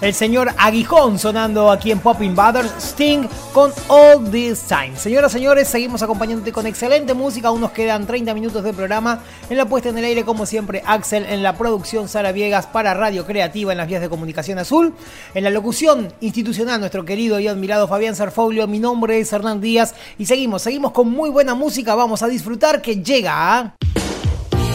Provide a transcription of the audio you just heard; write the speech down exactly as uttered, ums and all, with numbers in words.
El señor Aguijón sonando aquí en Pop Invaders, Sting con All This Time. Señoras, señores, seguimos acompañándote con excelente música. Aún nos quedan treinta minutos de programa. En la puesta en el aire, como siempre, Axel. En la producción, Sara Viegas para Radio Creativa en las vías de comunicación azul. En la locución institucional, nuestro querido y admirado Fabián Sarfoglio. Mi nombre es Hernán Díaz y seguimos, seguimos con muy buena música. Vamos a disfrutar que llega.